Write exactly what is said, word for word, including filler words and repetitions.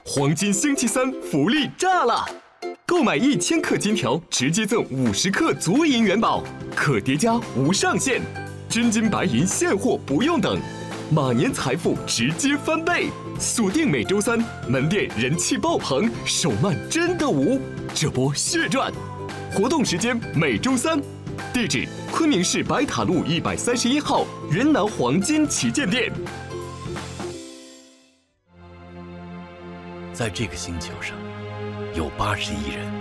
黄金星期三福利炸了！购买一千克金条，直接赠五十克足银元宝，可叠加无上限，真金白银现货不用等，马年财富直接翻倍！锁定每周三，门店人气爆棚，手慢真的无，这波血赚！活动时间每周三，地址昆明市白塔路一百三十一号云南黄金旗舰店。 在这个星球上，有八十亿人